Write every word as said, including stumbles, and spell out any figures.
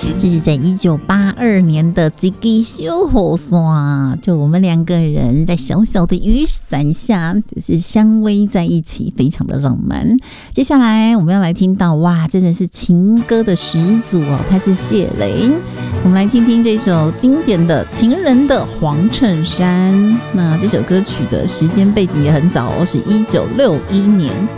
这是在一九八二年的这个小雨伞，就我们两个人在小小的雨伞下，就是相偎在一起，非常的浪漫。接下来我们要来听到，哇，真的是情歌的始祖哦，他是谢雷。我们来听听这首经典的《情人的黄衬衫》。那这首歌曲的时间背景也很早哦，是一九六一年。